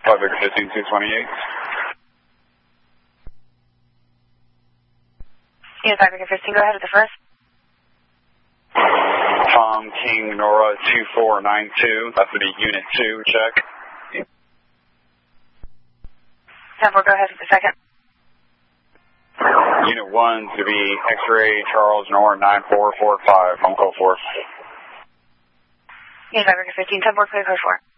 5 Victor 15, 628. Unit 5 Victor 15, go ahead with the first. Tom King Nora 2492, that's going to be Unit 2, check. 10-4, go ahead with the second. Unit 1 to be X-ray Charles Nora 9445, phone call 4. Unit 5 Victor 15, 10-4, clear code 4.